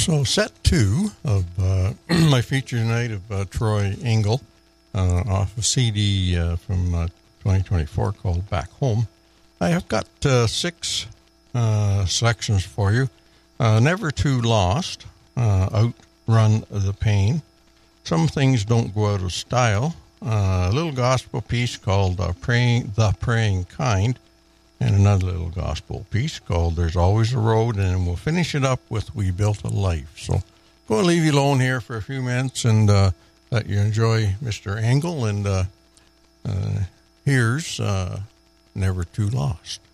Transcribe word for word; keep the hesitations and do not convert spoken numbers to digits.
So set two of uh, my feature tonight of uh, Troy Engel uh, off a C D uh, from uh, twenty twenty-four called Back Home. I have got uh, six uh, selections for you. Uh, Never Too Lost, uh, Outrun the Pain. Some Things Don't Go Out of Style. Uh, a little gospel piece called uh, Praying the Praying Kind. And another little gospel piece called There's Always a Road. And we'll finish it up with We Built a Life. So go and leave you alone here for a few minutes and uh, let you enjoy Mister Engel. And uh, uh, here's uh, Never Too Lost.